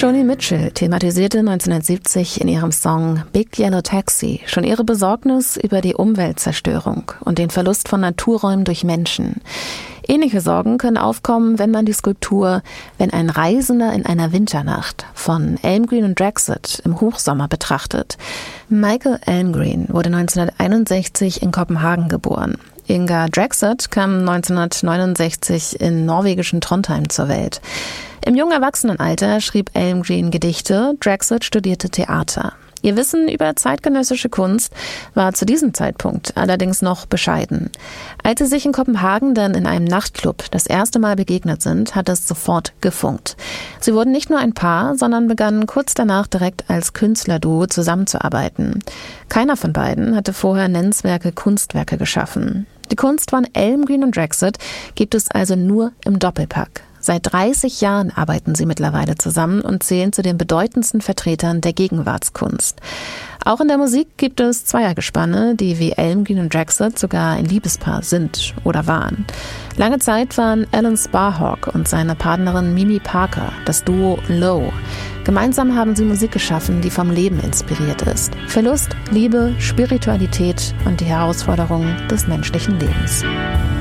Joni Mitchell thematisierte 1970 in ihrem Song Big Yellow Taxi schon ihre Besorgnis über die Umweltzerstörung und den Verlust von Naturräumen durch Menschen. Ähnliche Sorgen können aufkommen, wenn man die Skulptur »Wenn ein Reisender in einer Winternacht« von Elmgreen und Drexet im Hochsommer betrachtet. Michael Elmgreen wurde 1961 in Kopenhagen geboren. Inga Drexet kam 1969 in norwegischen Trondheim zur Welt. Im jungen Erwachsenenalter schrieb Elmgreen Gedichte, Drexet studierte Theater. Ihr Wissen über zeitgenössische Kunst war zu diesem Zeitpunkt allerdings noch bescheiden. Als sie sich in Kopenhagen dann in einem Nachtclub das erste Mal begegnet sind, hat es sofort gefunkt. Sie wurden nicht nur ein Paar, sondern begannen kurz danach direkt als Künstlerduo zusammenzuarbeiten. Keiner von beiden hatte vorher nennenswerte Kunstwerke geschaffen. Die Kunst von Elmgreen und Drexet gibt es also nur im Doppelpack. Seit 30 Jahren arbeiten sie mittlerweile zusammen und zählen zu den bedeutendsten Vertretern der Gegenwartskunst. Auch in der Musik gibt es Zweiergespanne, die wie Elmgreen und Drexet sogar ein Liebespaar sind oder waren. Lange Zeit waren Alan Sparhawk und seine Partnerin Mimi Parker das Duo Low. Gemeinsam haben sie Musik geschaffen, die vom Leben inspiriert ist. Verlust, Liebe, Spiritualität und die Herausforderungen des menschlichen Lebens.